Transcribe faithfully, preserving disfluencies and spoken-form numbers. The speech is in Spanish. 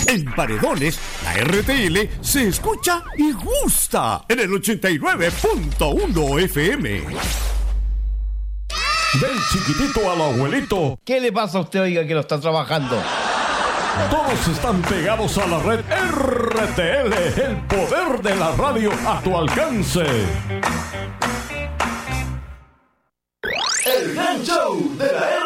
En Paredones, la R T L se escucha y gusta en el ochenta y nueve punto uno F M. Del chiquitito al abuelito. ¿Qué le pasa a usted, oiga, que lo está trabajando? Todos están pegados a la red R T L, el poder de la radio a tu alcance. El gran show de la